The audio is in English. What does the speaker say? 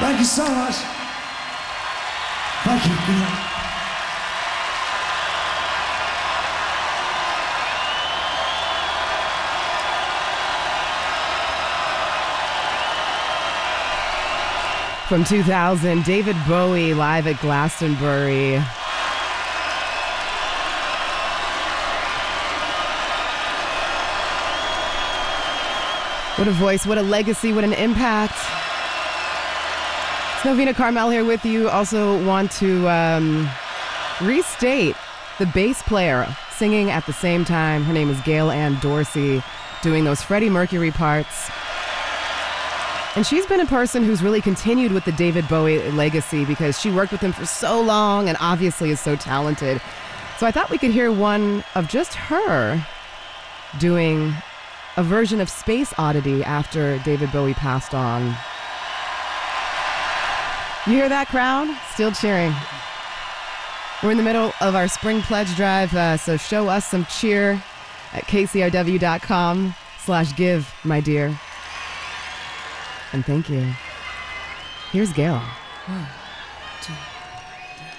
Thank you so much. Thank you. Good night. From 2000, David Bowie live at Glastonbury. What a voice, what a legacy, what an impact. It's Novena Carmel here with you. Also want to restate the bass player singing at the same time. Her name is Gail Ann Dorsey, doing those Freddie Mercury parts. And she's been a person who's really continued with the David Bowie legacy because she worked with him for so long and obviously is so talented. So I thought we could hear one of just her doing a version of Space Oddity after David Bowie passed on. You hear that crowd? Still cheering. We're in the middle of our spring pledge drive, so show us some cheer at kcrw.com/give, my dear. And thank you. Here's Gail. 1, 2.